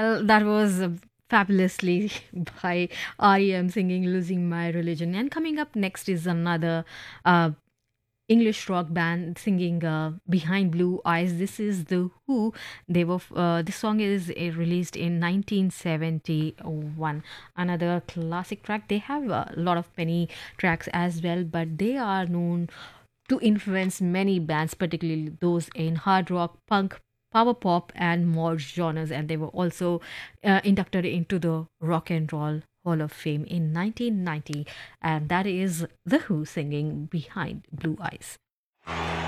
Well, that was fabulously by REM singing Losing My Religion. And coming up next is another uh, English rock band singing Behind Blue Eyes. This is The Who. This song is released in 1971. Another classic track. They have a lot of penny tracks as well, but they are known to influence many bands, particularly those in hard rock, punk, power pop, and more genres. And they were also inducted into the Rock and Roll Hall of Fame in 1990. And that is The Who singing Behind Blue Eyes.